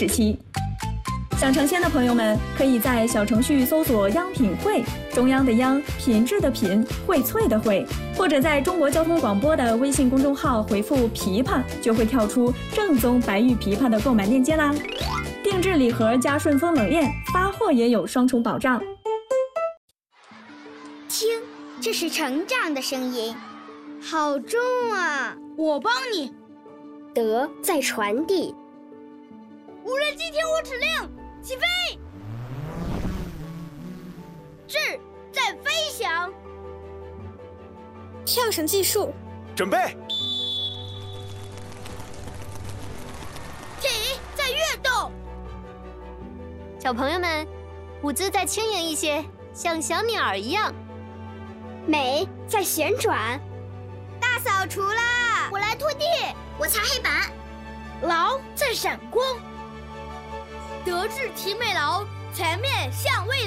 时期。想成仙的朋友们，可以在小程序搜索“央品汇”，中央的央，品质的品，荟萃的荟，或者在中国交通广播的微信公众号回复“琵琶”，就会跳出正宗白玉琵琶的购买链接啦。定制礼盒加顺丰冷链，发货也有双重保障。 听，这是成长的声音，好重啊！ 我帮你。 德在传递。 无人机听我指令，起飞！智在飞翔。 跳绳技术， 准备。 体在跃动。 小朋友们，舞姿再轻盈一些，像小鸟一样。 美在旋转。 大扫除啦！ 我来拖地，我擦黑板。 劳在闪光。德智体美劳，全面向未